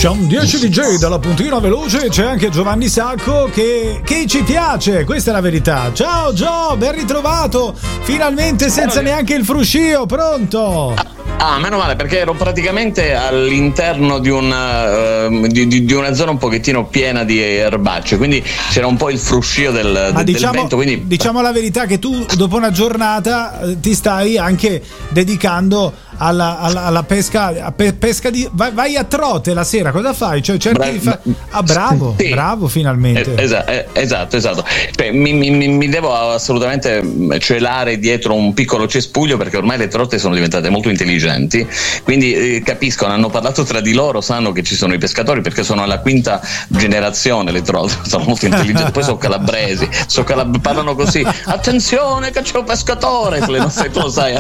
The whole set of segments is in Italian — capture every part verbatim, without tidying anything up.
Siamo dieci D J dalla puntina veloce, c'è anche Giovanni Sacco che, che ci piace, questa è la verità. Ciao Gio, ben ritrovato, finalmente senza neanche il fruscio, pronto? Ah, meno male, perché ero praticamente all'interno di una, uh, di, di, di una zona un pochettino piena di erbacce, quindi c'era un po' il fruscio del, Ma del, diciamo, del vento. Quindi... diciamo la verità che tu dopo una giornata ti stai anche dedicando alla, alla, alla pesca, a pe, pesca di vai, vai a trote la sera, cosa fai? Cioè cerchi Bra- di fa... Ah, bravo, sì. bravo finalmente. Eh, esatto, eh, esatto, esatto. Cioè, mi, mi, mi devo assolutamente celare dietro un piccolo cespuglio, perché ormai le trote sono diventate molto intelligenti, quindi eh, capiscono, hanno parlato tra di loro, sanno che ci sono i pescatori, perché sono alla quinta generazione le trote, sono molto intelligenti, poi sono calabresi, sono calab- parlano così, attenzione che c'è un pescatore, le nostre, tu lo sai.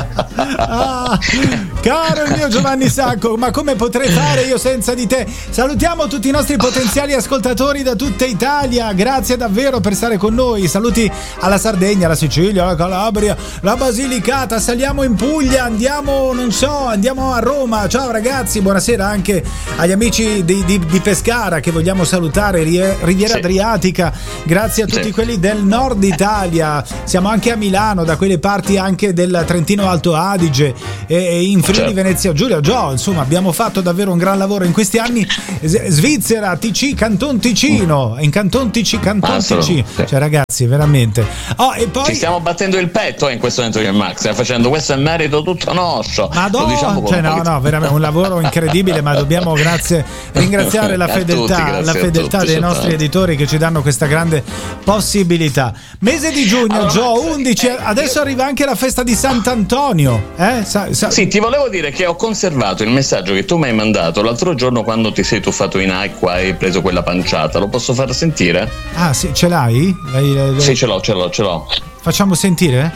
Ah, caro il mio Giovanni Sacco, ma come potrei fare io senza di te? Salutiamo tutti i nostri potenziali ascoltatori da tutta Italia, grazie davvero per stare con noi. Saluti alla Sardegna, alla Sicilia, alla Calabria, la Basilicata, saliamo in Puglia, andiamo, non so, andiamo a Roma. Ciao ragazzi, buonasera anche agli amici di, di, di Pescara che vogliamo salutare, Riviera sì. Adriatica, grazie a tutti sì. quelli del nord Italia. Siamo anche a Milano, da quelle parti anche del Trentino Alto Adige e in Friuli certo. Venezia Giulia. Gio, insomma, abbiamo fatto davvero un gran lavoro in questi anni. Svizzera, T C, Canton Ticino, in Canton Ticino, Canton Ticino. Sì. Cioè ragazzi, veramente. Oh, e poi ci stiamo battendo il petto in questo momento io e Max, stiamo facendo, questo è merito tutto nostro. Ma do, diciamo cioè, no, no, veramente un lavoro incredibile, ma dobbiamo grazie ringraziare la fedeltà, tutti, la fedeltà tutti, dei nostri tanto. editori che ci danno questa grande possibilità. Mese di giugno, allora, Gio, undici, adesso arriva anche la festa di Sant'Antonio, eh? Sa, sa... Sì, ti volevo dire che ho conservato il messaggio che tu mi hai mandato l'altro giorno quando ti sei tuffato in acqua e hai preso quella panciata. Lo posso far sentire? Ah, sì, ce l'hai? Lei, lei, lei... Sì, ce l'ho, ce l'ho, ce l'ho. Facciamo sentire?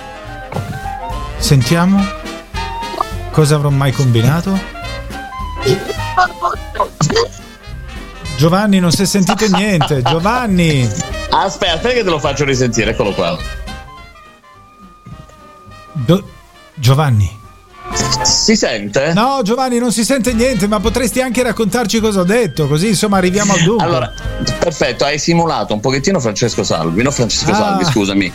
Sentiamo. Cosa avrò mai combinato? Giovanni, non si è sentito niente. Giovanni. Aspetta, aspetta che te lo faccio risentire, eccolo qua. Do- Giovanni. Si sente? No, Giovanni, non si sente niente, ma potresti anche raccontarci cosa ho detto, così insomma arriviamo al dunque. Allora, perfetto, hai simulato un pochettino Francesco Salvi, no Francesco ah. Salvi, scusami.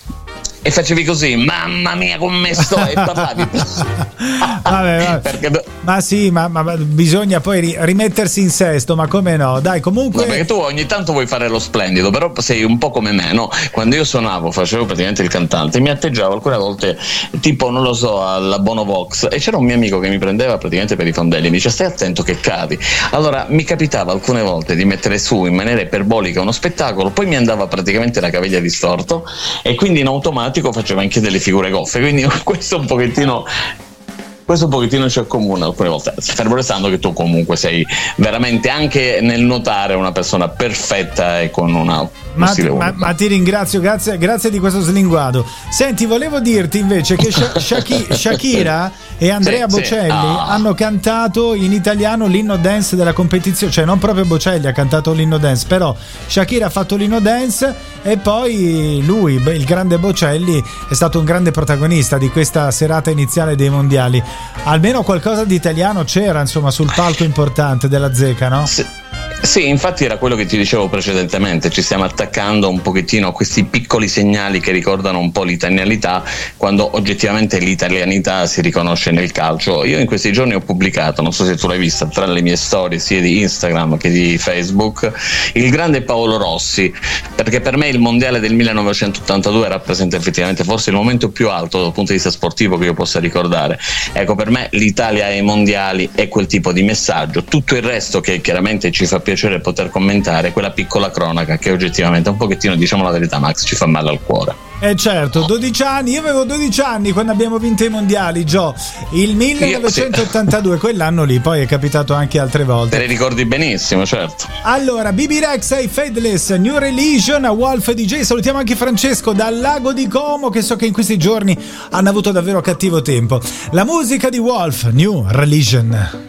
E facevi così, mamma mia come sto, e parlavi. vabbè, vabbè. Perché... ma sì, ma, ma bisogna poi rimettersi in sesto, ma come no, dai, comunque. No, perché tu ogni tanto vuoi fare lo splendido, però sei un po' come me, no? Quando io suonavo, facevo praticamente il cantante, mi atteggiavo alcune volte tipo, non lo so, alla Bono Vox, e c'era un mio amico che mi prendeva praticamente per i fondelli, mi dice stai attento che cadi. Allora mi capitava alcune volte di mettere su in maniera iperbolica uno spettacolo, poi mi andava praticamente la caviglia di storto e quindi in automatico faceva anche delle figure goffe, quindi questo un pochettino questo un pochettino ci accomuna alcune volte, fermo restando che tu comunque sei veramente anche nel nuotare una persona perfetta e con una ma, ma, ma ti ringrazio, grazie, grazie di questo slinguado. Senti, volevo dirti invece che Shaki, Shakira e Andrea sì, Bocelli sì. Oh. hanno cantato in italiano l'inno dance della competizione, cioè non proprio Bocelli ha cantato l'inno dance, però Shakira ha fatto l'inno dance e poi lui, il grande Bocelli, è stato un grande protagonista di questa serata iniziale dei mondiali. Almeno qualcosa di italiano c'era, insomma, sul palco importante della Zeca, no? Sì. Sì, infatti era quello che ti dicevo precedentemente, ci stiamo attaccando un pochettino a questi piccoli segnali che ricordano un po' l'italianità, quando oggettivamente l'italianità si riconosce nel calcio. Io in questi giorni ho pubblicato, non so se tu l'hai vista, tra le mie storie sia di Instagram che di Facebook, il grande Paolo Rossi, perché per me il mondiale del millenovecentottantadue rappresenta effettivamente forse il momento più alto dal punto di vista sportivo che io possa ricordare. Ecco, per me l'Italia ai mondiali è quel tipo di messaggio, tutto il resto che chiaramente ci fa piacere poter commentare, quella piccola cronaca che oggettivamente un pochettino, diciamo la verità Max, ci fa male al cuore. Eh certo, dodici anni, io avevo dodici anni quando abbiamo vinto i mondiali, Gio, il millenovecentottantadue, sì. Quell'anno lì, poi è capitato anche altre volte. Te le ricordi benissimo, certo. Allora, B B Rex e Fadeless, New Religion, Wolf D J, salutiamo anche Francesco dal Lago di Como, che so che in questi giorni hanno avuto davvero cattivo tempo. La musica di Wolf, New Religion.